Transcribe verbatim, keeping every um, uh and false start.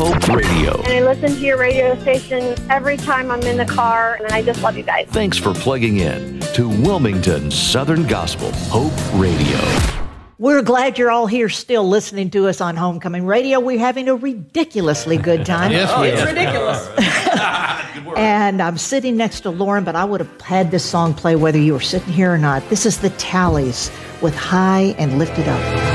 Hope Radio. And I listen to your radio station every time I'm in the car, and I just love you guys. Thanks for plugging in to Wilmington Southern Gospel Hope Radio. We're glad you're all here still listening to us on Homecoming Radio. We're having a ridiculously good time. Yes, oh, it's ridiculous. And I'm sitting next to Lauren, but I would have had this song play whether you were sitting here or not. This is the Tallies with High and Lifted Up.